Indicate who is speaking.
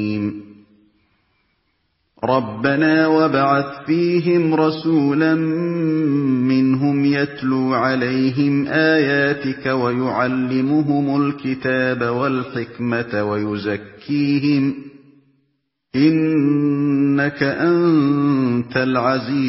Speaker 1: رَبَّنَا وَابْعَثْ فِيهِمْ رَسُولًا مِّنْهُمْ يَتْلُو عَلَيْهِمْ آيَاتِكَ وَيُعَلِّمُهُمُ الْكِتَابَ وَالْحِكْمَةَ وَيُزَكِّيهِمْ ۚ إِنَّكَ أَنتَ الْعَزِيزُ